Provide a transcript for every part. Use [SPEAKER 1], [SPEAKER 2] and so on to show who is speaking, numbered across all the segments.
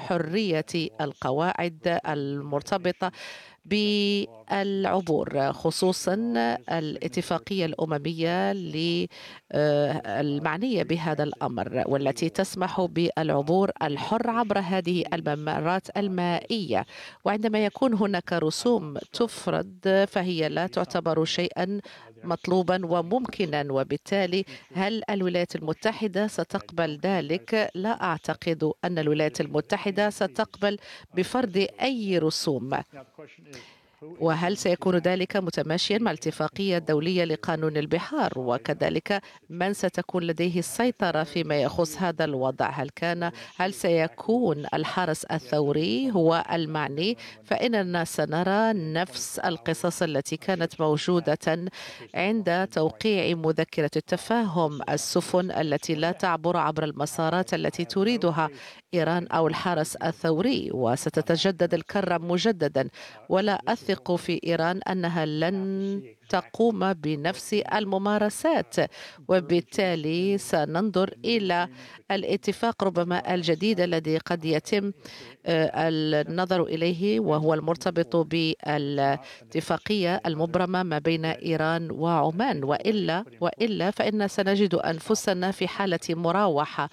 [SPEAKER 1] حرية القواعد المرتبطة بالعبور، خصوصا الاتفاقية الأممية المعنية بهذا الأمر، والتي تسمح بالعبور الحر عبر هذه الممرات المائية. وعندما يكون هناك رسوم تفرض فهي لا تعتبر شيئا مطلوبا وممكنا، وبالتالي هل الولايات المتحدة ستقبل ذلك؟ لا أعتقد أن الولايات المتحدة ستقبل بفرض أي رسوم. وهل سيكون ذلك متماشيا مع الاتفاقية الدولية لقانون البحار؟ وكذلك من ستكون لديه السيطرة فيما يخص هذا الوضع؟ هل سيكون الحرس الثوري هو المعني؟ فإننا سنرى نفس القصص التي كانت موجودة عند توقيع مذكرة التفاهم، السفن التي لا تعبر عبر المسارات التي تريدها إيران أو الحرس الثوري، وستتجدد الكرة مجددا. ولا أثق في إيران أنها لن تقوم بنفس الممارسات، وبالتالي سننظر إلى الاتفاق ربما الجديد الذي قد يتم النظر إليه، وهو المرتبط بالاتفاقية المبرمة ما بين إيران وعمان. وإلا فإن سنجد أنفسنا في حالة مراوحة.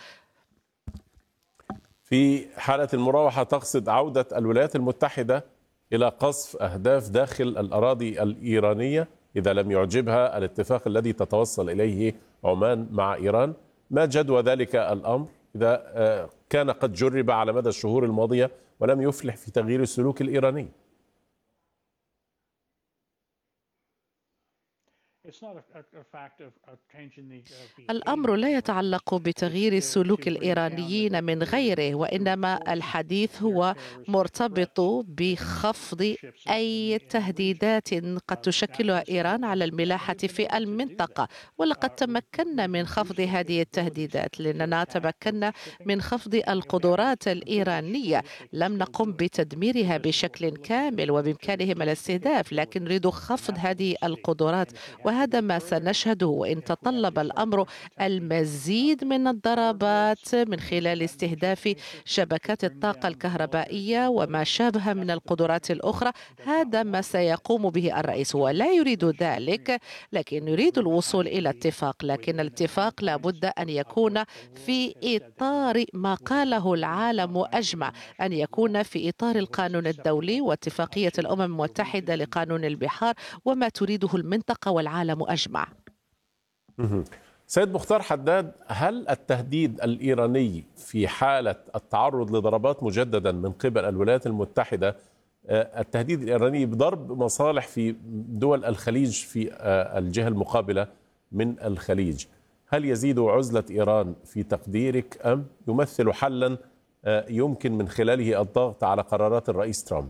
[SPEAKER 2] في حالة المراوحة تقصد عودة الولايات المتحدة إلى قصف أهداف داخل الأراضي الإيرانية إذا لم يعجبها الاتفاق الذي تتوصل إليه عمان مع إيران؟ ما جدوى ذلك الأمر إذا كان قد جرب على مدى الشهور الماضية ولم يفلح في تغيير السلوك الإيراني؟
[SPEAKER 1] الأمر لا يتعلق بتغيير سلوك الإيرانيين من غيره، وإنما الحديث هو مرتبط بخفض أي تهديدات قد تشكلها إيران على الملاحة في المنطقة. ولقد تمكنا من خفض هذه التهديدات لأننا تمكنا من خفض القدرات الإيرانية. لم نقم بتدميرها بشكل كامل وبإمكانهم الاستهداف، لكن نريد خفض هذه القدرات، وهذا ما سنشهده. وإن تطلب الأمر المزيد من الضربات من خلال استهداف شبكات الطاقة الكهربائية وما شابه من القدرات الأخرى، هذا ما سيقوم به الرئيس. هو لا يريد ذلك، لكن يريد الوصول إلى اتفاق. لكن الاتفاق لابد أن يكون في إطار ما قاله العالم أجمع، أن يكون في إطار القانون الدولي واتفاقية الأمم المتحدة لقانون البحار وما تريده المنطقة والعالم أجمع.
[SPEAKER 2] سيد مختار حداد، هل التهديد الإيراني في حالة التعرض لضربات مجددا من قبل الولايات المتحدة، التهديد الإيراني بضرب مصالح في دول الخليج في الجهة المقابلة من الخليج، هل يزيد عزلة إيران في تقديرك أم يمثل حلا يمكن من خلاله الضغط على قرارات الرئيس ترامب؟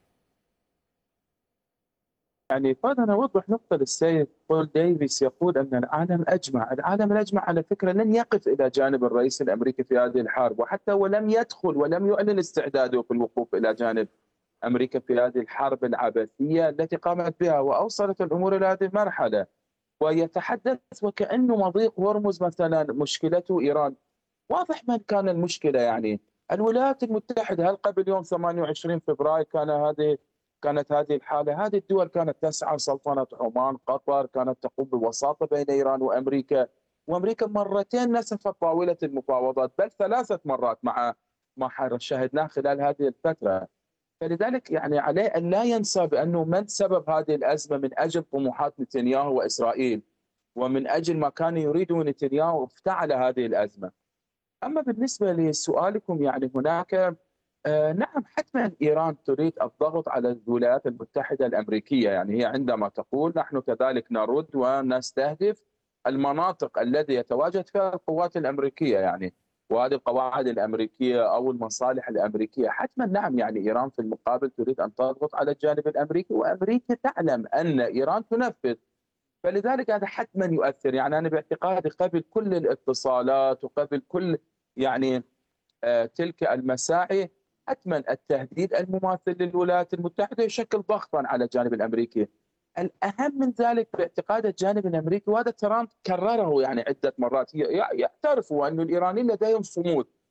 [SPEAKER 3] يعني فأنا أوضح نقطة للسيد بول ديفيس، يقول أن العالم الأجمع على فكرة لن يقف إلى جانب الرئيس الأمريكي في هذه الحرب، وحتى ولم يدخل ولم يعلن استعداده في الوقوف إلى جانب أمريكا في هذه الحرب العبثية التي قامت بها وأوصلت الأمور إلى هذه المرحلة. ويتحدث وكأنه مضيق هرمز مثلا مشكلته إيران. واضح من كان المشكلة، يعني الولايات المتحدة. هل قبل يوم 28 فبراير كانت هذه الحالة؟ هذه الدول كانت تسعى، سلطنة عمان، قطر، كانت تقوم بالوساطة بين إيران وأمريكا، وأمريكا مرتين نسفت طاولة المفاوضات، بل 3 مرات مع ما شاهدناه خلال هذه الفترة. فلذلك يعني عليه أن لا ينسى بأنه من سبب هذه الأزمة من أجل طموحات نتنياهو وإسرائيل، ومن أجل ما كان يريده نتنياهو افتعل هذه الأزمة. أما بالنسبة لسؤالكم، يعني هناك نعم حتما إيران تريد الضغط على الولايات المتحدة الأمريكية. يعني هي عندما تقول نحن كذلك نرد ونستهدف المناطق التي يتواجد فيها القوات الأمريكية، يعني وهذه القواعد الأمريكية أو المصالح الأمريكية، حتما نعم يعني إيران في المقابل تريد أن تضغط على الجانب الأمريكي، وأمريكا تعلم أن إيران تنفذ. فلذلك هذا حتما يؤثر. يعني أنا باعتقادي قبل كل الاتصالات وقبل كل يعني تلك المساعي، حتما التهديد المماثل للولايات المتحدة يشكل ضغطا على الجانب الأمريكي. الأهم من ذلك باعتقاد الجانب الأمريكي، وهذا ترامب كرره يعني عدة مرات، يعترفوا أن الإيرانيين لديهم صمود،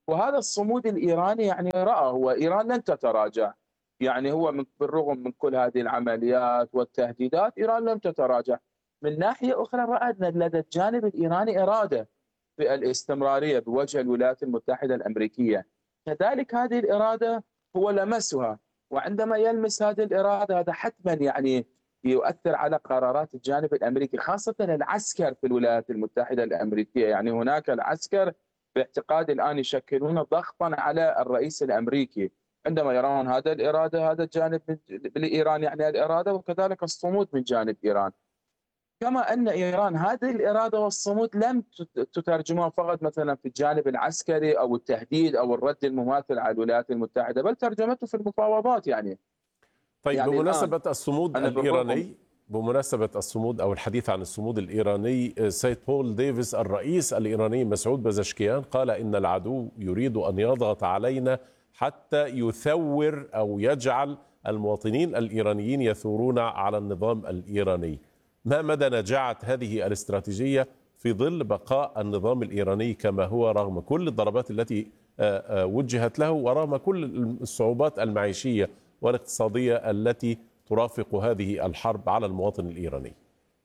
[SPEAKER 3] وهذا الصمود الإيراني يعني رأى هو إيران لن تتراجع. يعني هو بالرغم من كل هذه العمليات والتهديدات إيران لم تتراجع. من ناحية أخرى رأى أن لدى الجانب الإيراني إرادة في الاستمرارية بوجه الولايات المتحدة الأمريكية. كذلك هذه الإرادة هو لمسها، وعندما يلمس هذه الإرادة هذا حتما يعني يؤثر على قرارات الجانب الأمريكي، خاصة العسكر في الولايات المتحدة الأمريكية. يعني هناك العسكر باعتقادي الآن يشكلون ضغطا على الرئيس الأمريكي عندما يرون هذا الإرادة، هذا الجانب بالإيران يعني الإرادة، وكذلك الصمود من جانب إيران. كما أن إيران هذه الإرادة والصمود لم تترجمها فقط مثلا في الجانب العسكري أو التهديد أو الرد المماثل على الولايات المتحدة، بل ترجمته في المفاوضات.
[SPEAKER 2] طيب
[SPEAKER 3] يعني
[SPEAKER 2] بمناسبة الصمود
[SPEAKER 3] أنا
[SPEAKER 2] الإيراني، بمناسبة الصمود أو الحديث عن الصمود الإيراني، سيد بول ديفيس الرئيس الإيراني مسعود بزشكيان قال إن العدو يريد أن يضغط علينا حتى يثور أو يجعل المواطنين الإيرانيين يثورون على النظام الإيراني. ما مدى نجاعة هذه الاستراتيجية في ظل بقاء النظام الإيراني كما هو رغم كل الضربات التي وجهت له ورغم كل الصعوبات المعيشية والاقتصادية التي ترافق هذه الحرب على المواطن الإيراني؟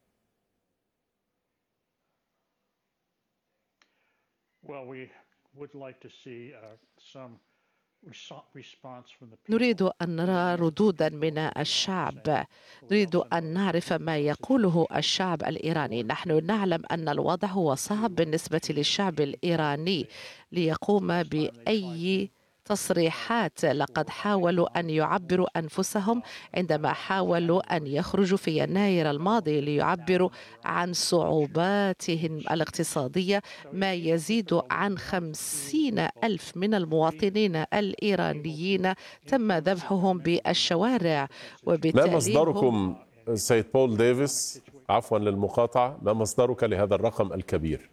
[SPEAKER 1] نريد أن نرى ردودا من الشعب، نريد أن نعرف ما يقوله الشعب الإيراني. نحن نعلم أن الوضع هو صعب بالنسبة للشعب الإيراني ليقوم بأي تصريحات. لقد حاولوا أن يعبروا أنفسهم عندما حاولوا أن يخرجوا في يناير الماضي ليعبروا عن صعوباتهم الاقتصادية. ما يزيد عن 50,000 من المواطنين الإيرانيين تم ذبحهم بالشوارع،
[SPEAKER 2] ما مصدركم سيد بول ديفيس؟ عفوا للمقاطعة، ما مصدرك لهذا الرقم الكبير؟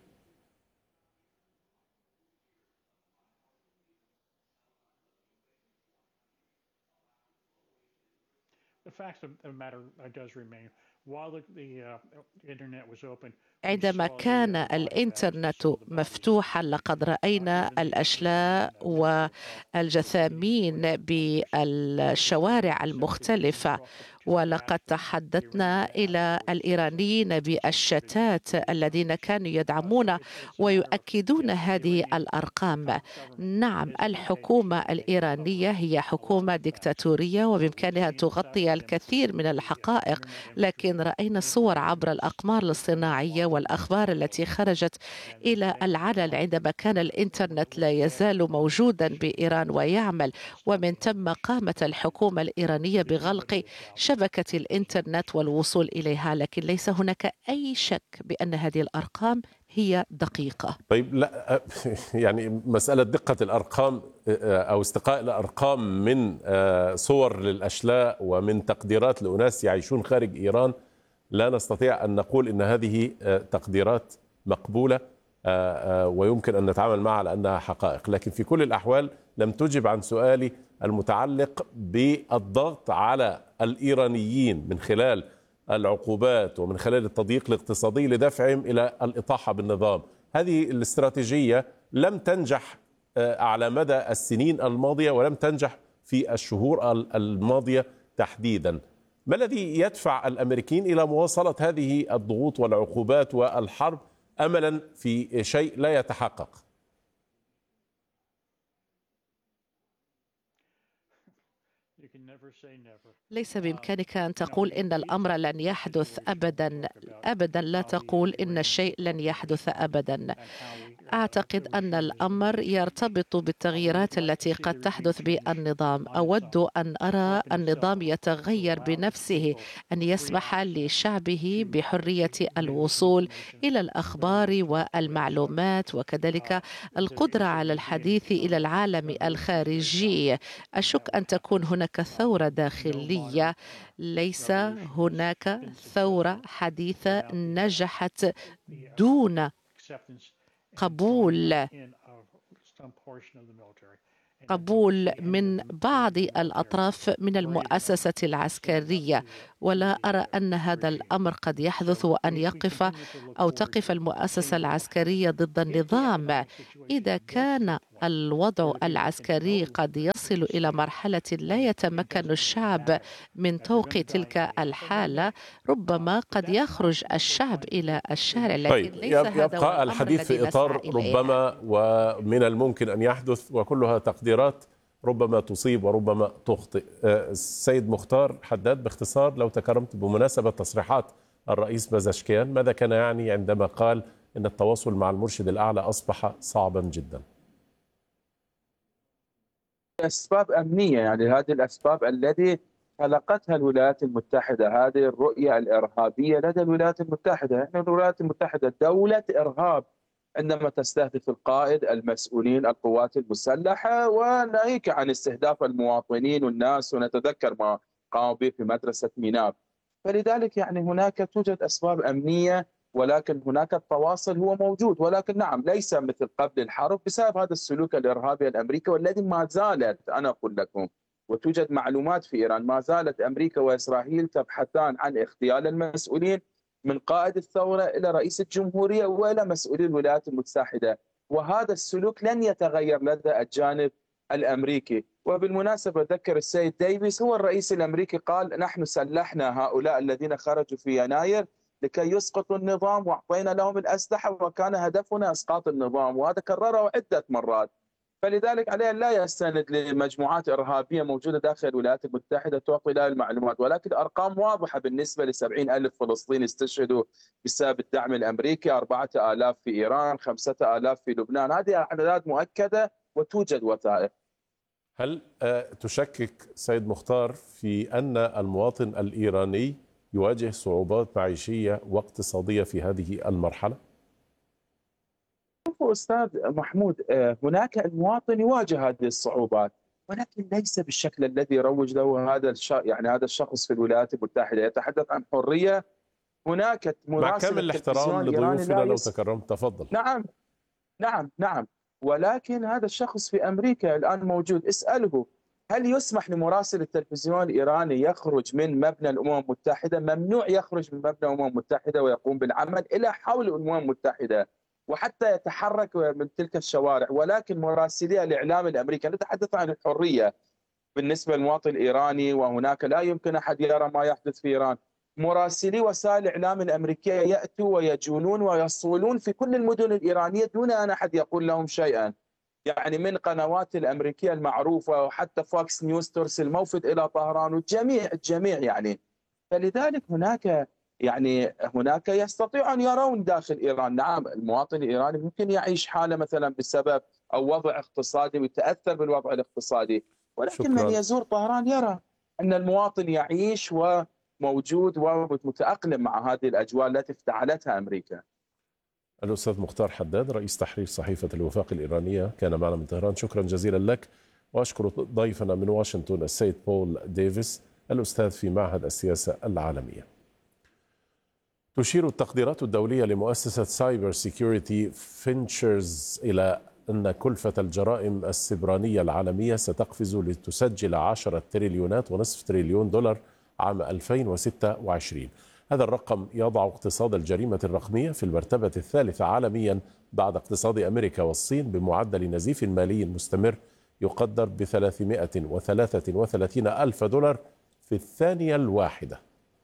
[SPEAKER 1] عندما كان الإنترنت مفتوحا لقد رأينا الأشلاء والجثامين بالشوارع المختلفة، ولقد تحدثنا إلى الإيرانيين بالشتات الذين كانوا يدعمون ويؤكدون هذه الأرقام. نعم، الحكومة الإيرانية هي حكومة ديكتاتورية وبإمكانها أن تغطي الكثير من الحقائق، لكن رأينا الصور عبر الأقمار الاصطناعية والأخبار التي خرجت إلى العلن عندما كان الإنترنت لا يزال موجودا بإيران ويعمل، ومن ثم قامت الحكومة الإيرانية بغلق شبكة الإنترنت والوصول إليها. لكن ليس هناك أي شك بأن هذه الأرقام هي دقيقة.
[SPEAKER 2] طيب، لا يعني مسألة دقة الأرقام أو استقاء الأرقام من صور للأشلاء ومن تقديرات لأناس يعيشون خارج إيران، لا نستطيع أن نقول إن هذه تقديرات مقبولة ويمكن أن نتعامل معها على أنها حقائق. لكن في كل الأحوال لم تجب عن سؤالي المتعلق بالضغط على الإيرانيين من خلال العقوبات ومن خلال التضييق الاقتصادي لدفعهم إلى الإطاحة بالنظام. هذه الاستراتيجية لم تنجح على مدى السنين الماضية ولم تنجح في الشهور الماضية تحديدا. ما الذي يدفع الأمريكيين إلى مواصلة هذه الضغوط والعقوبات والحرب أملا في شيء لا يتحقق؟
[SPEAKER 1] ليس بإمكانك أن تقول إن الأمر لن يحدث أبدا. أبدا لا تقول إن الشيء لن يحدث أبدا. أعتقد أن الأمر يرتبط بالتغييرات التي قد تحدث بالنظام. أود أن أرى النظام يتغير بنفسه، أن يسمح لشعبه بحرية الوصول إلى الأخبار والمعلومات وكذلك القدرة على الحديث إلى العالم الخارجي. أشك أن تكون هناك ثورة داخلية، ليس هناك ثورة حديثة نجحت دون قبول من بعض الأطراف من المؤسسة العسكرية، ولا أرى أن هذا الأمر قد يحدث وأن تقف المؤسسة العسكرية ضد النظام. إذا كان الوضع العسكري قد يصل إلى مرحلة لا يتمكن الشعب من طوق تلك الحالة، ربما قد يخرج الشعب إلى الشارع، لكن
[SPEAKER 2] طيب
[SPEAKER 1] ليس هذا هو
[SPEAKER 2] يبقى
[SPEAKER 1] الأمر
[SPEAKER 2] الحديث
[SPEAKER 1] الذي
[SPEAKER 2] في إطار
[SPEAKER 1] نسعى إليه.
[SPEAKER 2] ربما ومن الممكن أن يحدث، وكلها تقديرات، ربما تصيب وربما تخطئ. السيد مختار حداد، باختصار لو تكرمت، بمناسبة تصريحات الرئيس بازشكيان، ماذا كان يعني عندما قال إن التواصل مع المرشد الأعلى أصبح صعبا جدا؟
[SPEAKER 3] أسباب أمنية، يعني هذه الأسباب التي خلقتها الولايات المتحدة، هذه الرؤية الإرهابية لدى الولايات المتحدة. يعني الولايات المتحدة دولة إرهاب عندما تستهدف القائد، المسؤولين، القوات المسلحة، وناهيك عن استهداف المواطنين والناس، ونتذكر ما قاموا به في مدرسة ميناب. فلذلك يعني هناك توجد أسباب أمنية، ولكن هناك التواصل هو موجود، ولكن نعم ليس مثل قبل الحرب بسبب هذا السلوك الإرهابي الأمريكي، والذي ما زالت، أنا أقول لكم وتوجد معلومات في إيران، ما زالت أمريكا وإسرائيل تبحثان عن اغتيال المسؤولين من قائد الثورة إلى رئيس الجمهورية وإلى مسؤولي الولايات المتحدة، وهذا السلوك لن يتغير لدى الجانب الأمريكي. وبالمناسبة ذكر السيد ديفيس، هو الرئيس الأمريكي قال نحن سلحنا هؤلاء الذين خرجوا في يناير لكي يسقطوا النظام، وأعطينا لهم الأسلحة، وكان هدفنا إسقاط النظام، وهذا كرره عدة مرات. فلذلك عليه لا يستند لمجموعات إرهابية موجودة داخل الولايات المتحدة تعطي له المعلومات، ولكن أرقام واضحة بالنسبة ل70,000 فلسطيني استشهدوا بسبب الدعم الأمريكي، 4,000 في إيران، 5,000 في لبنان. هذه أعداد مؤكدة وتوجد وثائق.
[SPEAKER 2] هل تشكك سيد مختار في أن المواطن الإيراني يواجه صعوبات معيشية واقتصادية في هذه المرحلة؟
[SPEAKER 3] أستاذ محمود، هناك المواطن يواجه هذه الصعوبات، ولكن ليس بالشكل الذي روج له هذا الشخص في الولايات المتحدة. يتحدث عن حرية. هناك
[SPEAKER 2] مع كامل الاحترام لضيوفنا لو تكرمت، تفضل.
[SPEAKER 3] نعم، ولكن هذا الشخص في أمريكا الآن موجود. اسأله هل يسمح لمراسل التلفزيون الإيراني يخرج من مبنى الأمم المتحدة؟ ممنوع يخرج من مبنى الأمم المتحدة ويقوم بالعمل إلى حول الأمم المتحدة، وحتى يتحرك من تلك الشوارع. ولكن مراسلي الإعلام الأمريكي، نتحدث عن الحرية بالنسبة للمواطن الإيراني، وهناك لا يمكن أحد يرى ما يحدث في إيران. مراسلي وسائل الإعلام الأمريكية يأتوا ويجولون ويصولون في كل المدن الإيرانية دون أن أحد يقول لهم شيئا، يعني من قنوات الأمريكية المعروفة وحتى فوكس نيوز ترسل موفد إلى طهران، والجميع يعني. فلذلك هناك يستطيع أن يرون داخل إيران. نعم المواطن الإيراني ممكن يعيش حالة مثلا بسبب أو وضع اقتصادي ويتأثر بالوضع الاقتصادي، ولكن من يزور طهران يرى أن المواطن يعيش وموجود ومتأقلم مع هذه الأجواء التي افتعلتها أمريكا.
[SPEAKER 2] الأستاذ مختار حداد، رئيس تحرير صحيفة الوفاق الإيرانية، كان معنا من طهران. شكرا جزيلا لك. وأشكر ضيفنا من واشنطن السيد بول ديفيس، الأستاذ في معهد السياسة العالمية. تشير التقديرات الدولية لمؤسسة سايبر سيكيورتي فينتشرز إلى أن كلفة الجرائم السبرانية العالمية ستقفز لتسجل 10 تريليونات ونصف تريليون دولار عام 2026. هذا الرقم يضع اقتصاد الجريمة الرقمية في المرتبة الثالثة عالميا بعد اقتصاد أمريكا والصين، بمعدل نزيف مالي مستمر يقدر ب 333 ألف دولار في الثانية الواحدة.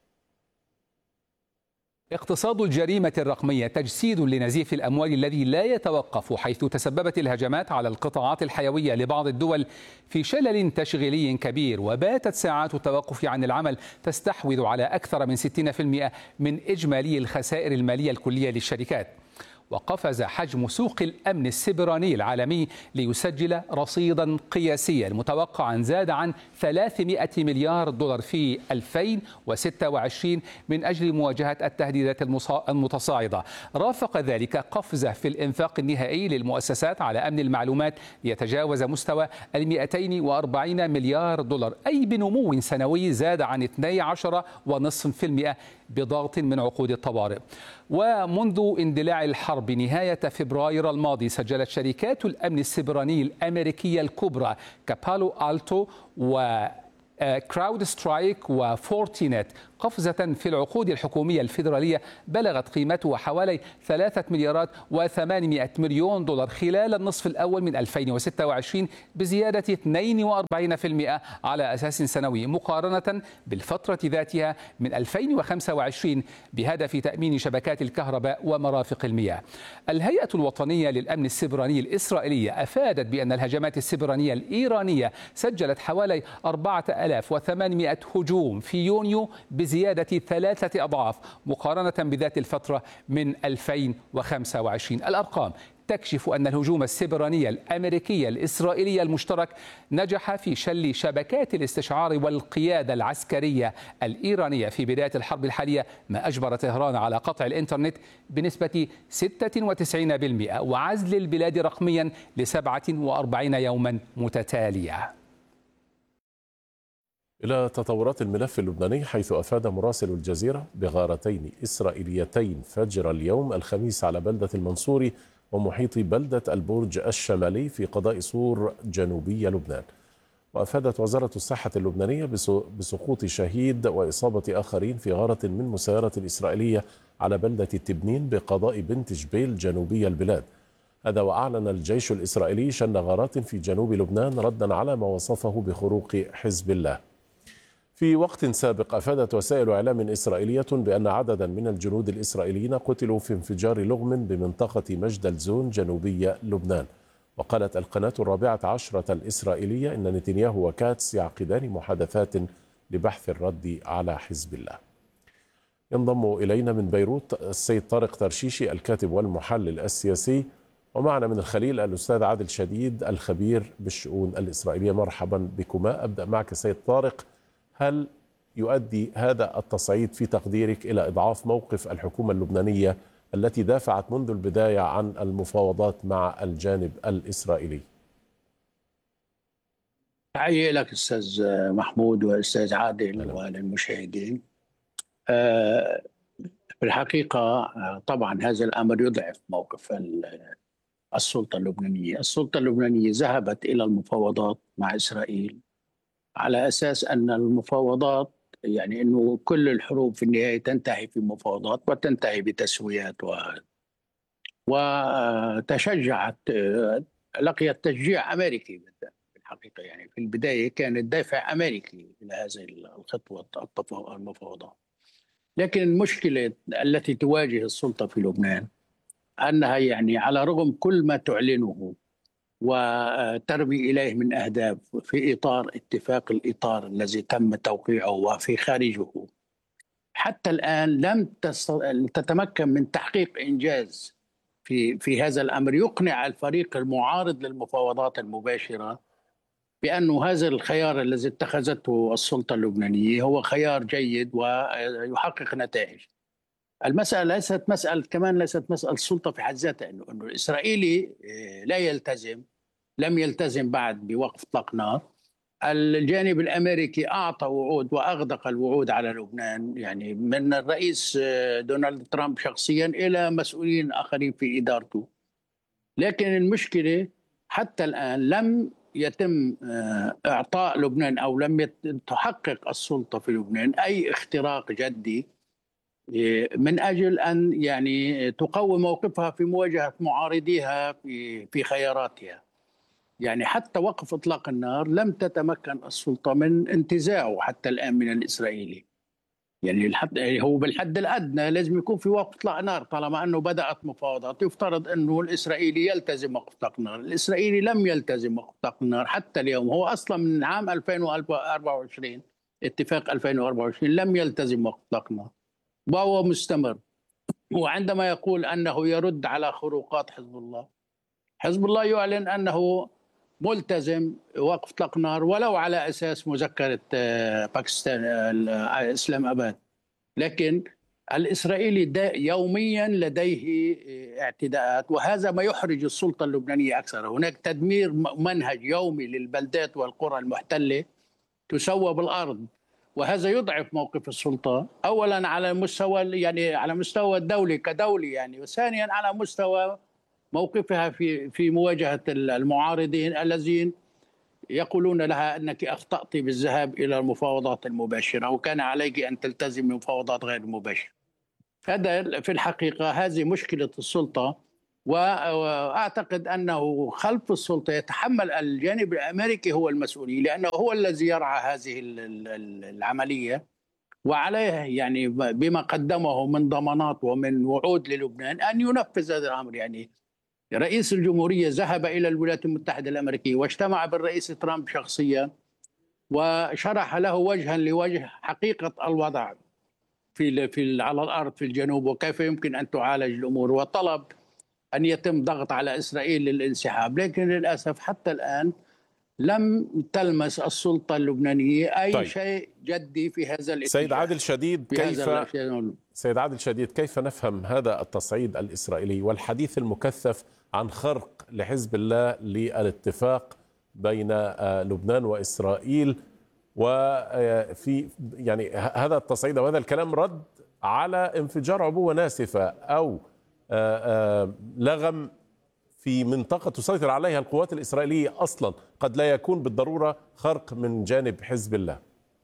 [SPEAKER 4] اقتصاد الجريمة الرقمية تجسيد لنزيف الأموال الذي لا يتوقف، حيث تسببت الهجمات على القطاعات الحيوية لبعض الدول في شلل تشغيلي كبير، وباتت ساعات التوقف عن العمل تستحوذ على أكثر من 60% من إجمالي الخسائر المالية الكلية للشركات. وقفز حجم سوق الأمن السبراني العالمي ليسجل رصيدا قياسيا متوقعا زاد عن 300 مليار دولار في 2026 من أجل مواجهة التهديدات المتصاعدة. رافق ذلك قفزة في الإنفاق النهائي للمؤسسات على أمن المعلومات ليتجاوز مستوى 240 مليار دولار، أي بنمو سنوي زاد عن 12.5% بضغط من عقود الطوارئ. ومنذ اندلاع الحرب نهاية فبراير الماضي سجلت شركات الأمن السبراني الأمريكية الكبرى كبالو ألتو وكراود سترايك وفورتينت قفزة في العقود الحكومية الفيدرالية بلغت قيمته حوالي 3 مليارات و800 مليون دولار خلال النصف الأول من 2026 بزيادة 42% على أساس سنوي مقارنة بالفترة ذاتها من 2025 بهدف تأمين شبكات الكهرباء ومرافق المياه. الهيئة الوطنية للأمن السيبراني الإسرائيلية أفادت بأن الهجمات السيبرانية الإيرانية سجلت حوالي 4800 هجوم في يونيو بزيادة 3 أضعاف مقارنة بذات الفترة من 2025. الأرقام تكشف أن الهجوم السيبراني الأمريكي الإسرائيلي المشترك نجح في شل شبكات الاستشعار والقيادة العسكرية الإيرانية في بداية الحرب الحالية، ما أجبر طهران على قطع الإنترنت بنسبة 96% وعزل البلاد رقميا ل47 يوما متتالية.
[SPEAKER 2] إلى تطورات الملف اللبناني، حيث أفاد مراسل الجزيرة بغارتين إسرائيليتين فجر اليوم الخميس على بلدة المنصوري ومحيط بلدة البرج الشمالي في قضاء صور جنوبي لبنان. وأفادت وزارة الصحة اللبنانية بسقوط شهيد وإصابة آخرين في غارة من مسيرة إسرائيلية على بلدة التبنين بقضاء بنت جبيل جنوبي البلاد. هذا وأعلن الجيش الإسرائيلي شن غارات في جنوب لبنان ردا على ما وصفه بخروق حزب الله. في وقت سابق أفادت وسائل إعلام إسرائيلية بأن عددا من الجنود الإسرائيليين قتلوا في انفجار لغم بمنطقة مجد الزون جنوبي لبنان. وقالت القناة 14 الإسرائيلية إن نتنياهو وكاتس يعقدان محادثات لبحث الرد على حزب الله. ينضم إلينا من بيروت السيد طارق ترشيشي الكاتب والمحلل السياسي، ومعنا من الخليل الأستاذ عادل شديد الخبير بالشؤون الإسرائيلية. مرحبا بكما. أبدأ معك سيد طارق، هل يؤدي هذا التصعيد في تقديرك إلى إضعاف موقف الحكومة اللبنانية التي دافعت منذ البداية عن المفاوضات مع الجانب الإسرائيلي؟
[SPEAKER 5] تحية لك أستاذ محمود وأستاذ عادل وللمشاهدين. في الحقيقة طبعا هذا الأمر يضعف موقف السلطة اللبنانية. السلطة اللبنانية ذهبت إلى المفاوضات مع إسرائيل على أساس أن المفاوضات يعني أنه كل الحروب في النهاية تنتهي في مفاوضات وتنتهي بتسويات وتشجعت، لقيت تشجيع أمريكي في الحقيقة. يعني في البداية كان الدافع أمريكي إلى هذه الخطوة المفاوضات. لكن المشكلة التي تواجه السلطة في لبنان أنها يعني على رغم كل ما تعلنه وترمي إليه من أهداف في إطار اتفاق الإطار الذي تم توقيعه وفي خارجه، حتى الآن لم تتمكن من تحقيق إنجاز في هذا الأمر يقنع الفريق المعارض للمفاوضات المباشرة بأنه هذا الخيار الذي اتخذته السلطة اللبنانية هو خيار جيد ويحقق نتائج. المسألة ليست مسألة السلطة في حد ذاتها، إنه الإسرائيلي لم يلتزم بعد بوقف إطلاق نار. الجانب الأمريكي أعطى وعود وأغدق الوعود على لبنان، يعني من الرئيس دونالد ترامب شخصيا إلى مسؤولين آخرين في إدارته. لكن المشكلة حتى الآن لم يتم إعطاء لبنان أو لم تحقق السلطة في لبنان أي اختراق جدي من أجل أن يعني تقوم موقفها في مواجهة معارضيها في خياراتها. يعني حتى وقف إطلاق النار لم تتمكن السلطة من انتزاعه حتى الآن من الإسرائيلي. يعني هو بالحد الأدنى لازم يكون في وقف إطلاق نار. طالما أنه بدأت مفاوضات يفترض أنه الإسرائيلي يلتزم وقف إطلاق النار. الإسرائيلي لم يلتزم وقف إطلاق النار حتى اليوم. هو أصلا من عام 2024 اتفاق 2024 لم يلتزم وقف إطلاق النار وهو مستمر. وعندما يقول أنه يرد على خروقات حزب الله يعلن أنه ملتزم وقف إطلاق نار ولو على أساس مذكرة باكستان إسلام أباد. لكن الإسرائيلي يوميا لديه اعتداءات، وهذا ما يحرج السلطة اللبنانية أكثر. هناك تدمير منهج يومي للبلدات والقرى المحتلة تسوى بالأرض، وهذا يضعف موقف السلطة أولا على مستوى الدولي كدولي يعني، وثانيا على مستوى موقفها في مواجهة المعارضين الذين يقولون لها أنك أخطأت بالذهاب إلى المفاوضات المباشرة وكان عليك أن تلتزم بالمفاوضات غير المباشرة. هذا في الحقيقة هذه مشكلة السلطة، وأعتقد أنه خلف السلطة يتحمل الجانب الأمريكي هو المسؤولية، لأنه هو الذي يرعى هذه العملية، وعليه يعني بما قدمه من ضمانات ومن وعود للبنان أن ينفذ هذا الأمر. يعني رئيس الجمهورية ذهب إلى الولايات المتحدة الأمريكية واجتمع بالرئيس ترامب شخصيا وشرح له وجها لوجه حقيقة الوضع على الأرض في الجنوب وكيف يمكن أن تعالج الأمور، وطلب أن يتم ضغط على إسرائيل للانسحاب. لكن للأسف حتى الآن لم تلمس السلطة اللبنانية أي شيء جدي في هذا الاتجاه.
[SPEAKER 2] سيد عادل شديد، كيف نفهم هذا التصعيد الإسرائيلي والحديث المكثف عن خرق لحزب الله للاتفاق بين لبنان وإسرائيل، وفي يعني هذا التصعيد وهذا الكلام رد على انفجار عبوة ناسفة أو لغم في منطقة تسيطر عليها القوات الإسرائيلية أصلا، قد لا يكون بالضرورة خرق من جانب حزب الله؟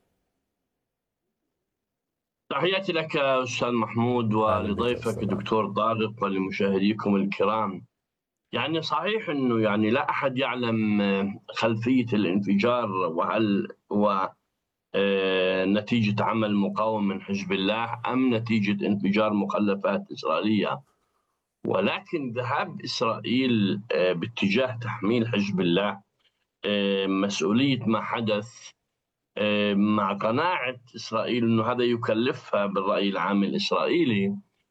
[SPEAKER 6] تحياتي لك أستاذ محمود ولضيفك الدكتور طارق ولمشاهديكم الكرام. يعني صحيح أنه يعني لا أحد يعلم خلفية الانفجار وهل هو نتيجة عمل مقاوم من حزب الله أم نتيجة انفجار مخلفات إسرائيلية، ولكن ذهاب إسرائيل باتجاه تحميل حزب الله مسؤولية ما حدث مع قناعة إسرائيل أنه هذا يكلفها بالرأي العام الإسرائيلي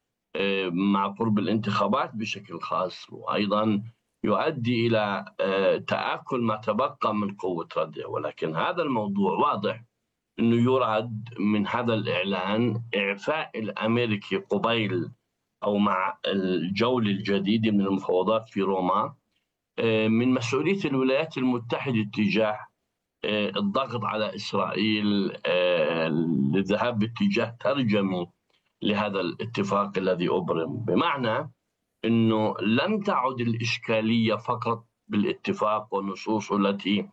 [SPEAKER 6] مع قرب الانتخابات بشكل خاص، وأيضا يؤدي إلى تآكل ما تبقى من قوة ردع. ولكن هذا الموضوع واضح أنه يراد من هذا الإعلان إعفاء الأمريكي قبيل أو مع الجولة الجديدة من المفاوضات في روما من مسؤولية الولايات المتحدة تجاه الضغط على إسرائيل للذهاب باتجاه ترجمي لهذا الاتفاق الذي أبرم، بمعنى أنه لم تعد الإشكالية فقط بالاتفاق والنصوص التي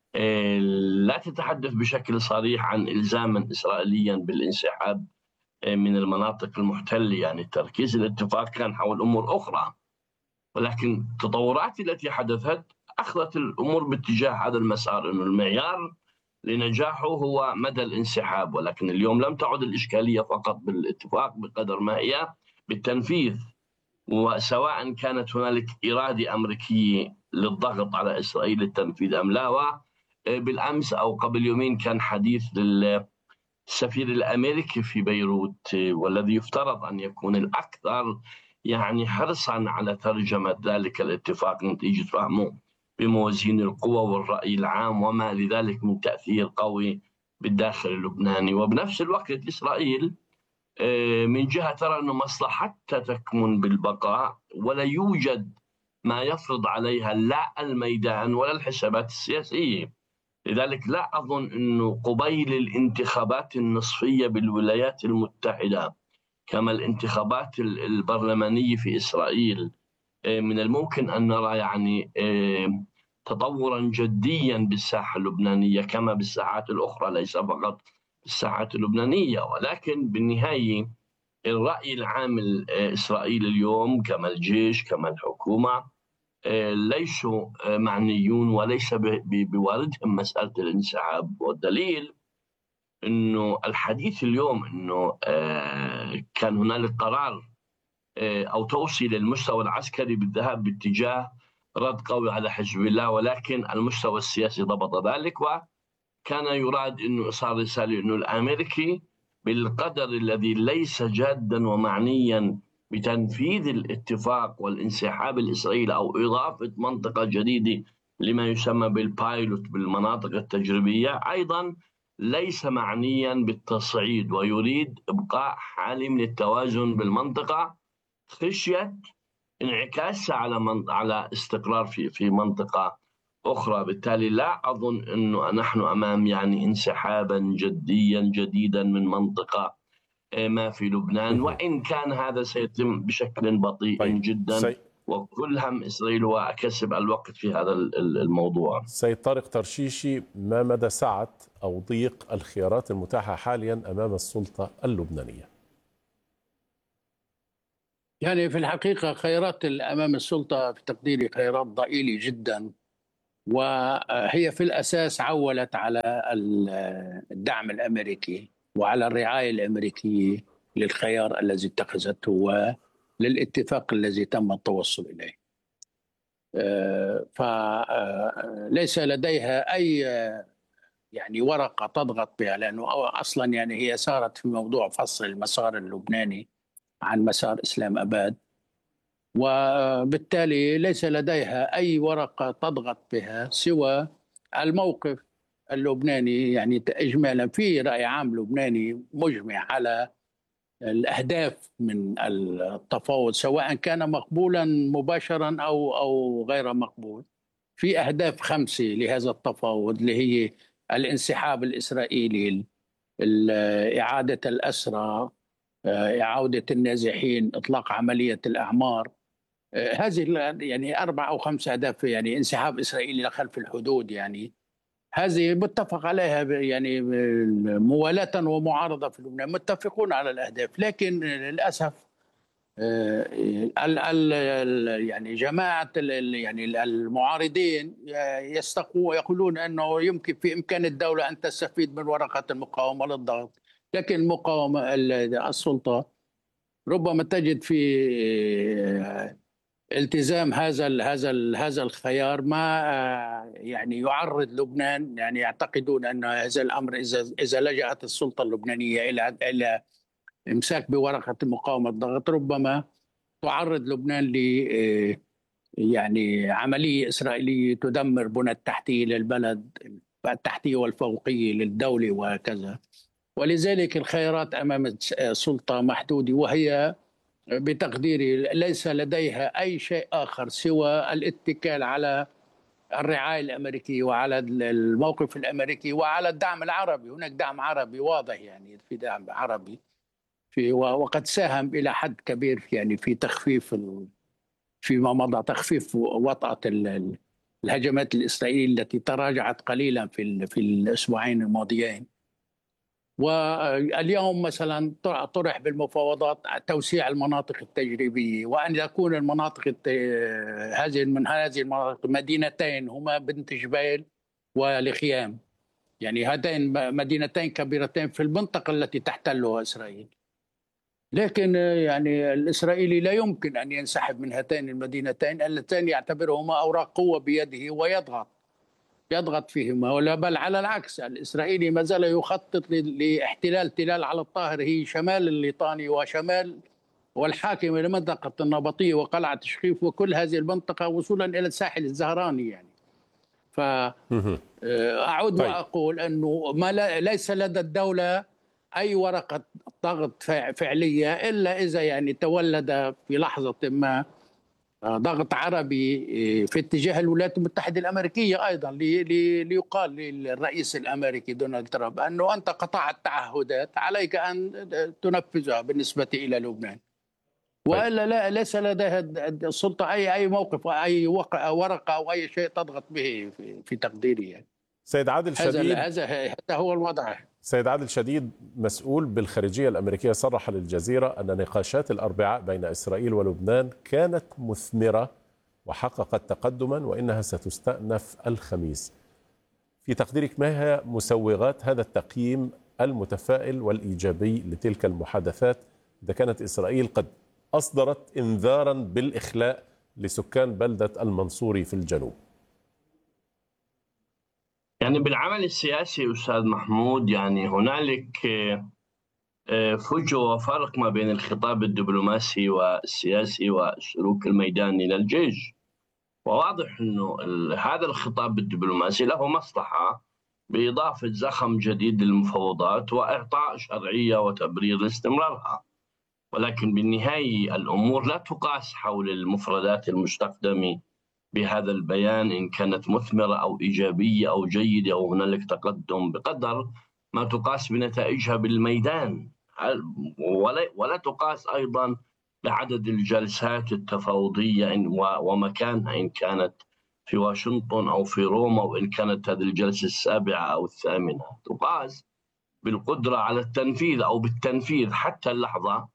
[SPEAKER 6] لا تتحدث بشكل صريح عن إلزاما إسرائيليا بالانسحاب من المناطق المحتلة. يعني التركيز الاتفاق كان حول أمور أخرى، ولكن التطورات التي حدثت أخذت الأمور باتجاه هذا المسار، أنه المعيار لنجاحه هو مدى الانسحاب. ولكن اليوم لم تعد الإشكالية فقط بالاتفاق بقدر ما هي بالتنفيذ، وسواء كانت هنالك إرادة أمريكية للضغط على إسرائيل للتنفيذ أم لا. بالأمس أو قبل يومين كان حديث للسفير الأمريكي في بيروت، والذي يفترض أن يكون الأكثر يعني حرصا على ترجمة ذلك الاتفاق نتيجة فهمه بموازين القوى والرأي العام وما لذلك من تأثير قوي بالداخل اللبناني. وبنفس الوقت إسرائيل من جهة ترى أن مصلحتها تكمن بالبقاء، ولا يوجد ما يفرض عليها لا الميدان ولا الحسابات السياسية. لذلك لا أظن أنه قبيل الانتخابات النصفية بالولايات المتحدة كما الانتخابات البرلمانية في إسرائيل من الممكن أن نرى يعني تطورا جديا بالساحة اللبنانية كما بالساحات الأخرى، ليس فقط بالساحات اللبنانية. ولكن بالنهاية الرأي العام الإسرائيلي اليوم كما الجيش كما الحكومة ليسوا معنيون وليس بواردهم مسألة الانسحاب. والدليل أنه الحديث اليوم أنه كان هنالك قرار أو توصية للمستوى العسكري بالذهاب باتجاه رد قوي على حزب الله، ولكن المستوى السياسي ضبط ذلك، وكان يراد أنه صار رسالة أنه الأمريكي بالقدر الذي ليس جادا ومعنيا بتنفيذ الاتفاق والانسحاب الإسرائيلي أو إضافة منطقة جديدة لما يسمى بالبايلوت بالمناطق التجريبية، أيضا ليس معنيا بالتصعيد ويريد إبقاء حالة من التوازن بالمنطقة خشية انعكاسها على استقرار في منطقة أخرى. بالتالي لا أظن أنه نحن أمام يعني انسحابا جديا جديدا من منطقة ما في لبنان، وإن كان هذا سيتم بشكل بطيء جدا وكل هم إسرائيل هو كسب الوقت في هذا الموضوع.
[SPEAKER 2] سيد طارق طرشيشي، ما مدى سعة أو ضيق الخيارات المتاحة حاليا أمام السلطة اللبنانية؟
[SPEAKER 5] يعني في الحقيقة خيارات أمام السلطة في تقديري خيارات ضئيلة جدا، وهي في الأساس عولت على الدعم الأمريكي وعلى الرعاية الأمريكية للخيار الذي اتخذته وللاتفاق الذي تم التوصل إليه. فليس لديها أي يعني ورقة تضغط بها، لأنه أصلا يعني هي سارت في موضوع فصل المسار اللبناني عن مسار إسلام أباد، وبالتالي ليس لديها أي ورقة تضغط بها سوى الموقف اللبناني. يعني إجمالا في رأي عام لبناني مجمع على الأهداف من التفاوض، سواء كان مقبولا مباشرا أو غير مقبول. في أهداف 5 لهذا التفاوض، اللي هي الانسحاب الإسرائيلي، إعادة الأسرى، إعادة النازحين، إطلاق عملية الأعمار. هذه يعني 4 أو 5 أهداف، يعني انسحاب إسرائيلي خلف الحدود. يعني هذه متفق عليها، يعني موالاة ومعارضة في لبنان متفقون على الأهداف، لكن للأسف يعني جماعة يعني المعارضين يقولون أنه يمكن في إمكان الدولة أن تستفيد من ورقة المقاومة للضغط، لكن المقاومة السلطة ربما تجد في التزام هذا الخيار ما يعني يعرض لبنان. يعني يعتقدون أن هذا الأمر إذا لجأت السلطة اللبنانية إلى إمساك بورقة مقاومة الضغط ربما تعرض لبنان ل يعني عملية إسرائيلية تدمر بنى التحتية للبلد، التحتية والفوقية للدولة وكذا. ولذلك الخيارات أمام السلطة محدودة، وهي بتقديري ليس لديها أي شيء آخر سوى الاتكال على الرعاية الأمريكية وعلى الموقف الأمريكي وعلى الدعم العربي. هناك دعم عربي واضح، يعني في دعم عربي وقد ساهم إلى حد كبير يعني في تخفيف فيما مضى، تخفيف وطأة الهجمات الإسرائيلية التي تراجعت قليلا في الأسبوعين الماضيين. واليوم مثلا طرح بالمفاوضات توسيع المناطق التجريبية، وأن يكون المناطق هذه المناطق مدينتين هما بنت جبيل والخيام، يعني هاتين مدينتين كبيرتين في المنطقة التي تحتلها إسرائيل. لكن يعني الإسرائيلي لا يمكن أن ينسحب من هاتين المدينتين اللتين يعتبرهما أوراق قوة بيده ويضغط فيهما، ولا بل على العكس. الإسرائيلي ما زال يخطط لاحتلال تلال على الطاهر، هي شمال الليطاني وشمال والحاكم لمنطقة النبطية وقلعة شخيف وكل هذه المنطقة وصولا إلى الساحل الزهراني. يعني فأعود وأقول أنه ليس لدى الدولة أي ورقة ضغط فعلية إلا إذا يعني تولد في لحظة ما ضغط عربي في اتجاه الولايات المتحدة الأمريكية أيضا، ليقال للرئيس الأمريكي دونالد ترامب أنه أنت قطعت تعهدات عليك أن تنفذها بالنسبة إلى لبنان، وإلا ليس لديها السلطة أي موقف أي ورقة أو أي شيء تضغط به في تقديري. يعني
[SPEAKER 2] سيد عادل شديد،
[SPEAKER 5] هذا هو الوضع.
[SPEAKER 2] سيد عادل شديد، مسؤول بالخارجية الأمريكية، صرح للجزيرة أن نقاشات الأربعاء بين إسرائيل ولبنان كانت مثمرة وحققت تقدما وإنها ستستأنف الخميس. في تقديرك ما هي مسوغات هذا التقييم المتفائل والإيجابي لتلك المحادثات إذا كانت إسرائيل قد أصدرت إنذارا بالإخلاء لسكان بلدة المنصوري في الجنوب؟
[SPEAKER 6] يعني بالعمل السياسي أستاذ محمود، يعني هنالك فجوة وفرق ما بين الخطاب الدبلوماسي والسياسي والسلوك الميداني للجيش. وواضح أنه هذا الخطاب الدبلوماسي له مصلحة بإضافة زخم جديد للمفاوضات وإعطاء شرعية وتبرير لاستمرارها، ولكن بالنهاية الأمور لا تقاس حول المفردات المستخدمة بهذا البيان إن كانت مثمرة أو إيجابية أو جيدة أو هنالك تقدم، بقدر ما تقاس بنتائجها بالميدان، ولا تقاس أيضا لعدد الجلسات التفاوضية ومكانها، إن كانت في واشنطن أو في روما، وإن كانت هذه الجلسة السابعة أو الثامنة، تقاس بالقدرة على التنفيذ أو بالتنفيذ حتى اللحظة.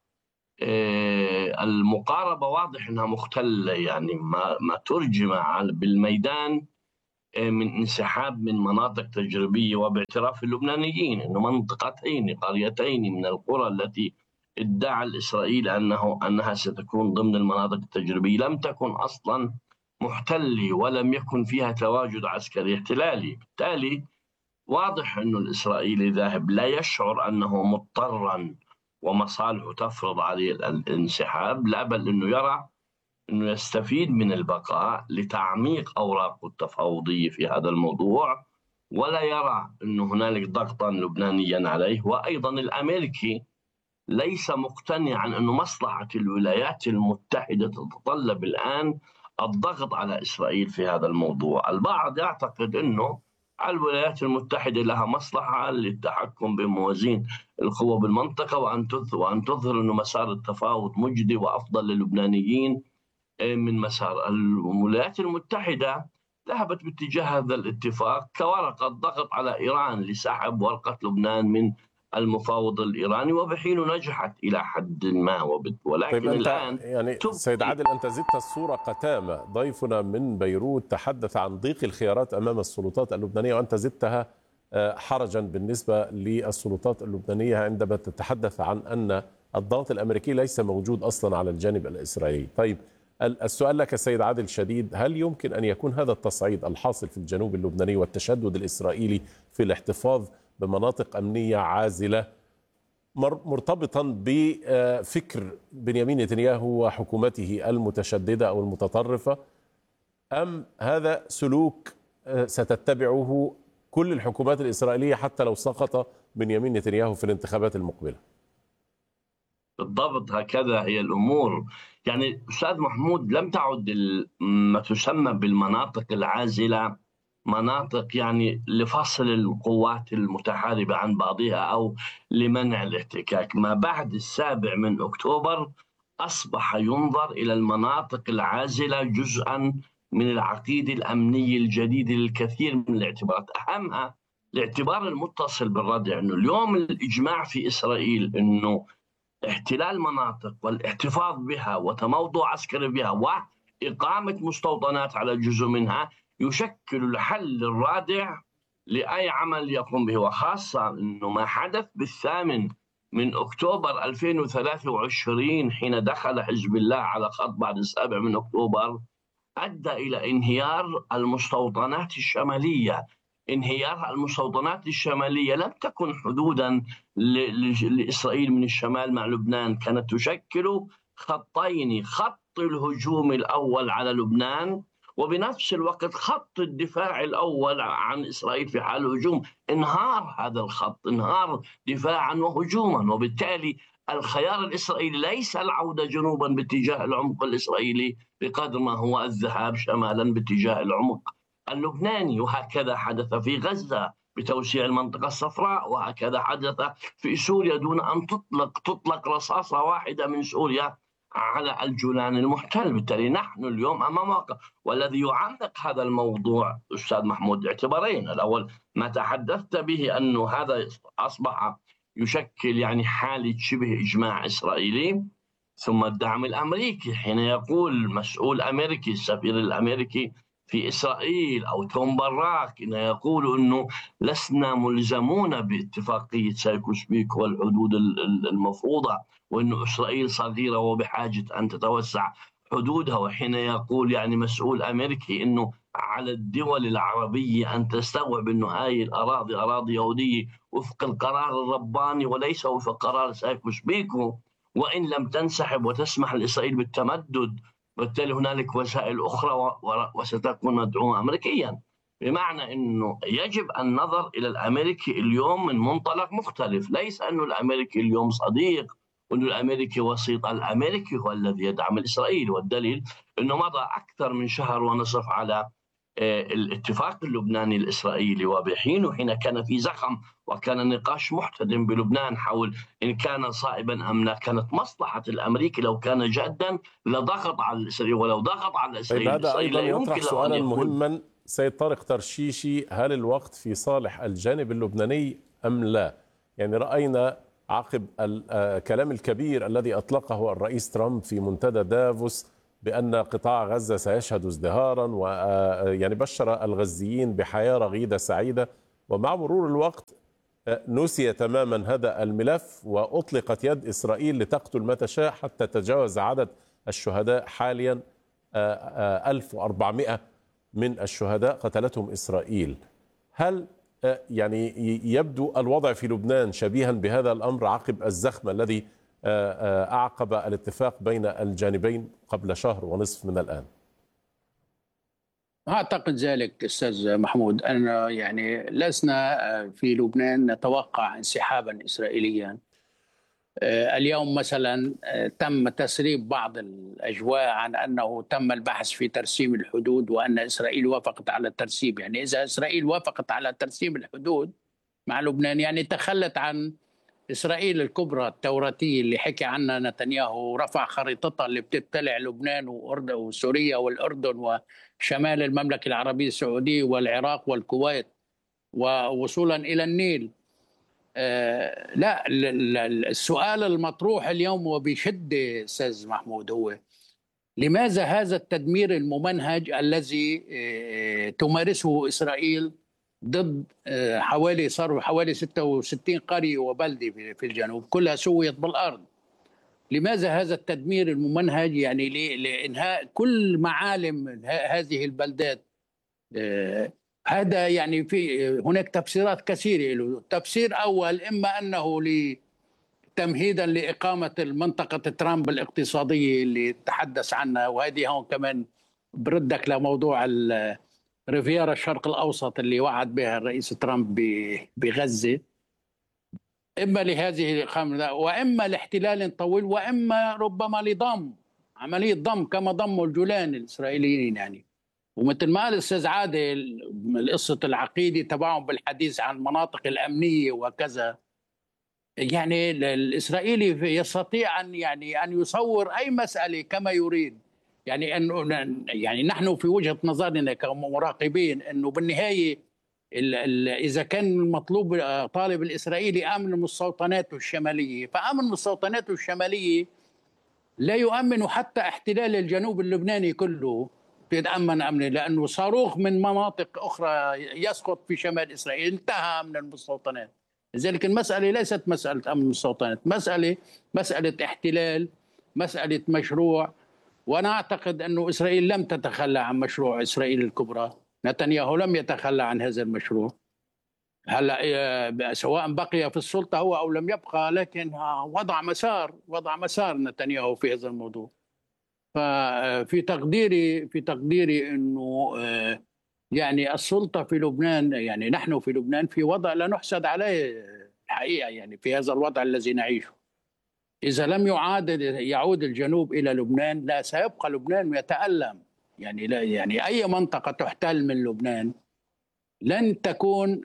[SPEAKER 6] المقاربة واضح أنها مختلة، يعني ما ترجم بالميدان من انسحاب من مناطق تجريبية، وباعتراف اللبنانيين أنه منطقتين قريتين من القرى التي ادعى الإسرائيل أنها ستكون ضمن المناطق التجريبية لم تكن أصلا محتلة ولم يكن فيها تواجد عسكري احتلالي. بالتالي واضح أن الإسرائيلي ذاهب لا يشعر أنه مضطرا ومصالحه تفرض عليه الانسحاب، لا بل أنه يرى أنه يستفيد من البقاء لتعميق أوراقه التفاوضية في هذا الموضوع، ولا يرى أن هنالك ضغطا لبنانيا عليه. وأيضا الأمريكي ليس مقتنعا أن مصلحة الولايات المتحدة تتطلب الآن الضغط على إسرائيل في هذا الموضوع. البعض يعتقد أنه الولايات المتحدة لها مصلحة للتحكم بموازين القوى بالمنطقة، وأن تظهر أن مسار التفاوض مجدي وأفضل للبنانيين من مسار. الولايات المتحدة ذهبت باتجاه هذا الاتفاق كورقة ضغط على إيران لسحب ورقة لبنان من المفاوض الإيراني، وبحين نجحت إلى حد ما، ولكن
[SPEAKER 2] طيب
[SPEAKER 6] الآن
[SPEAKER 2] يعني سيد عادل، أنت زدت الصورة قتامة. ضيفنا من بيروت تحدث عن ضيق الخيارات أمام السلطات اللبنانية، وأنت زدتها حرجا بالنسبة للسلطات اللبنانية عندما تتحدث عن أن الضغط الأمريكي ليس موجود أصلا على الجانب الإسرائيلي. طيب السؤال لك سيد عادل شديد، هل يمكن أن يكون هذا التصعيد الحاصل في الجنوب اللبناني والتشدد الإسرائيلي في الاحتفاظ بمناطق أمنية عازلة مرتبطا بفكر بنيامين نتنياهو وحكومته المتشددة أو المتطرفة، أم هذا سلوك ستتبعه كل الحكومات الإسرائيلية حتى لو سقط بنيامين نتنياهو في الانتخابات المقبلة؟
[SPEAKER 6] بالضبط هكذا هي الأمور. يعني أستاذ محمود، لم تعد ما تسمى بالمناطق العازلة مناطق يعني لفصل القوات المتحاربة عن بعضها أو لمنع الاحتكاك. ما بعد 7 أكتوبر أصبح ينظر إلى المناطق العازلة جزءا من العقيدة الأمنية الجديدة للكثير من الاعتبارات، أهمها الاعتبار المتصل بالردع أنه اليوم الإجماع في إسرائيل أنه احتلال مناطق والاحتفاظ بها وتموضع عسكري بها وإقامة مستوطنات على جزء منها يشكل الحل الرادع لأي عمل يقوم به، وخاصة أنه ما حدث 8 أكتوبر 2023 حين دخل حزب الله على خط بعد 7 أكتوبر أدى إلى انهيار المستوطنات الشمالية. انهيار المستوطنات الشمالية لم تكن حدودا لإسرائيل من الشمال مع لبنان، كانت تشكل خطين: خط الهجوم الأول على لبنان، وبنفس الوقت خط الدفاع الأول عن إسرائيل في حال هجوم. انهار هذا الخط، انهار دفاعا وهجوما، وبالتالي الخيار الإسرائيلي ليس العودة جنوبا باتجاه العمق الإسرائيلي بقدر ما هو الذهاب شمالا باتجاه العمق اللبناني. وهكذا حدث في غزة بتوسيع المنطقة الصفراء، وهكذا حدث في سوريا دون أن تطلق رصاصة واحدة من سوريا على الجولان المحتل. بالتالي نحن اليوم أمام واقع، والذي يعمق هذا الموضوع أستاذ محمود اعتبارين: الأول ما تحدثت به أنه هذا أصبح يشكل يعني حالة شبه إجماع إسرائيلي، ثم الدعم الأمريكي حين يقول مسؤول أمريكي، السفير الأمريكي في إسرائيل أو توم براك، حين يقول أنه لسنا ملزمون باتفاقية سايكوس بيكو والحدود المفروضة، وأن إسرائيل صغيرة وبحاجة أن تتوسع حدودها. وحين يقول يعني مسؤول أمريكي أنه على الدول العربية أن تستوعب أنه هاي الأراضي أراضي يهودية وفق القرار الرباني وليس وفق قرار سايكوس بيكو، وإن لم تنسحب وتسمح لإسرائيل بالتمدد بالتالي هنالك وسائل أخرى وستكون مدعومة أمريكيا. بمعنى أنه يجب النظر إلى الأمريكي اليوم من منطلق مختلف، ليس أنه الأمريكي اليوم صديق وأنه الأمريكي وسيط. الأمريكي هو الذي يدعم الإسرائيل، والدليل أنه مضى أكثر من 1.5 شهر على الاتفاق اللبناني الإسرائيلي، وبحينه حين كان في زخم وكان نقاش محتدم بلبنان حول إن كان صائبا أم لا، كانت مصلحة الأمريكي لو كان جادا لضغط على الإسرائيلي، ولو ضغط على الإسرائيلي
[SPEAKER 2] هذا أيضا يطرح سؤالا مهما سيد طارق ترشيشي، هل الوقت في صالح الجانب اللبناني أم لا؟ يعني رأينا عقب الكلام الكبير الذي أطلقه الرئيس ترامب في منتدى دافوس بأن قطاع غزة سيشهد ازدهارا، ويعني بشر الغزيين بحياة رغيدة سعيدة، ومع مرور الوقت نسي تماما هذا الملف وأطلقت يد إسرائيل لتقتل ما تشاء حتى تجاوز عدد الشهداء حاليا 1400 من الشهداء قتلتهم إسرائيل. هل يعني يبدو الوضع في لبنان شبيها بهذا الأمر عقب الزخم الذي أعقب الاتفاق بين الجانبين قبل شهر ونصف من الآن؟
[SPEAKER 5] أعتقد ذلك أستاذ محمود، أن يعني لسنا في لبنان نتوقع انسحابا إسرائيليا. اليوم مثلا تم تسريب بعض الأجواء عن أنه تم البحث في ترسيم الحدود وأن إسرائيل وافقت على الترسيم. يعني إذا إسرائيل وافقت على ترسيم الحدود مع لبنان يعني تخلت عن إسرائيل الكبرى التوراتية اللي حكي عنها نتنياهو، رفع خريطتها اللي بتبتلع لبنان وسوريا والأردن وشمال المملكة العربية السعودية والعراق والكويت ووصولا إلى النيل. لا، السؤال المطروح اليوم وبشدة أستاذ محمود هو لماذا هذا التدمير الممنهج الذي تمارسه إسرائيل ضد صاروا حوالي 66 قرية وبلدة في الجنوب كلها سويت بالأرض؟ لماذا هذا التدمير الممنهج يعني لإنهاء كل معالم هذه البلدات؟ هذا يعني هناك تفسيرات كثيرة له. تفسير أول إما أنه تمهيدا لإقامة المنطقة ترامب الاقتصادية اللي تحدث عنها، وهذه هون كمان بردك لموضوع ريفيرا الشرق الأوسط اللي وعد بها الرئيس ترامب بغزة. إما لهذه الإقامة وإما لاحتلال طويل، وإما ربما لضم عملية ضم كما ضموا الجولان الإسرائيليين. يعني ومثل ما قال الأستاذ عادل القصة العقيدة تبعهم بالحديث عن المناطق الأمنية وكذا، يعني الإسرائيلي يستطيع أن يصور أي مسألة كما يريد. يعني نحن في وجهة نظرنا كمراقبين أنه بالنهاية إذا كان المطلوب طالب الإسرائيلي أمن مستوطناته الشمالية، فأمن مستوطناته الشمالية لا يؤمن حتى احتلال الجنوب اللبناني كله يتأمن أمنه، لأنه صاروخ من مناطق أخرى يسقط في شمال إسرائيل انتهى أمن المستوطنات. لذلك المسألة ليست مسألة أمن المستوطنات، مسألة احتلال، مسألة مشروع. وأنا أعتقد أنه إسرائيل لم تتخلى عن مشروع إسرائيل الكبرى، نتنياهو لم يتخلى عن هذا المشروع. هلا سواء بقي في السلطة هو أو لم يبقى، لكن وضع مسار نتنياهو في هذا الموضوع. ففي تقديري أنه يعني السلطة في لبنان، يعني نحن في لبنان في وضع لا نحسد عليه الحقيقة، يعني في هذا الوضع الذي نعيشه. إذا لم يعود الجنوب إلى لبنان لا سيبقى لبنان يتألم. يعني لا، يعني أي منطقة تحتل من لبنان لن تكون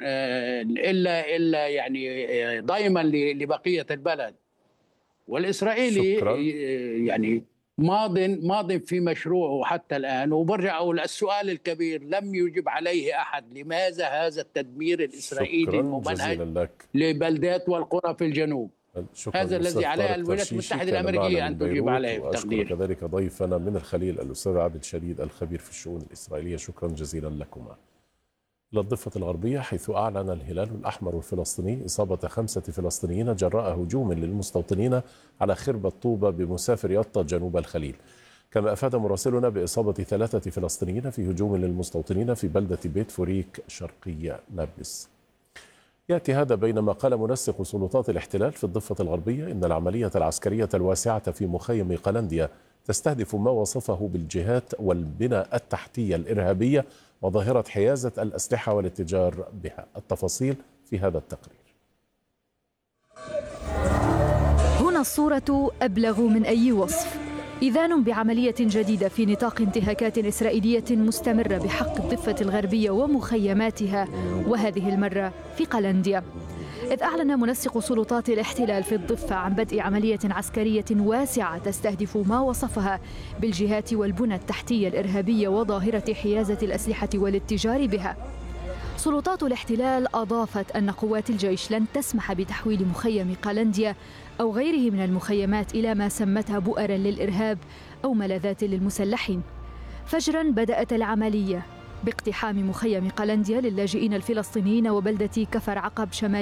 [SPEAKER 5] إلا يعني ضيما لبقية البلد. والإسرائيلي
[SPEAKER 2] شكرا.
[SPEAKER 5] يعني ماض في مشروعه حتى الآن. وبرجع أقول السؤال الكبير لم يجب عليه أحد، لماذا هذا التدمير الإسرائيلي الممنهج لبلدات والقرى في الجنوب؟ هذا الذي عليه الولايات المتحدة الأمريكية أن تجيب عليه بتقدير.
[SPEAKER 2] كذلك ضيفنا من الخليل الأستاذ عادل شديد الخبير في الشؤون الإسرائيلية، شكرا جزيلا لكما. إلى الضفة الغربية، حيث أعلن الهلال الأحمر الفلسطيني إصابة 5 فلسطينيين جراء هجوم للمستوطنين على خربة طوبة بمسافر يطا جنوب الخليل. كما أفاد مراسلنا بإصابة 3 فلسطينيين في هجوم للمستوطنين في بلدة بيت فوريك شرقية نابلس. يأتي هذا بينما قال منسق سلطات الاحتلال في الضفة الغربية إن العملية العسكرية الواسعة في مخيم قلنديا تستهدف ما وصفه بالجهات والبنى التحتية الإرهابية وظاهرة حيازة الأسلحة والاتجار بها. التفاصيل في هذا التقرير.
[SPEAKER 7] هنا الصورة أبلغ من أي وصف. إذان بعملية جديدة في نطاق انتهاكات إسرائيلية مستمرة بحق الضفة الغربية ومخيماتها، وهذه المرة في قلنديا. إذ أعلن منسق سلطات الاحتلال في الضفة عن بدء عملية عسكرية واسعة تستهدف ما وصفها بالجهات والبنى التحتية الإرهابية وظاهرة حيازة الأسلحة والاتجار بها. سلطات الاحتلال أضافت أن قوات الجيش لن تسمح بتحويل مخيم قلنديا أو غيره من المخيمات إلى ما سمتها بؤرا للإرهاب أو ملاذات للمسلحين. فجرا بدأت العملية باقتحام مخيم قلنديا للاجئين الفلسطينيين وبلدة كفر عقب شمال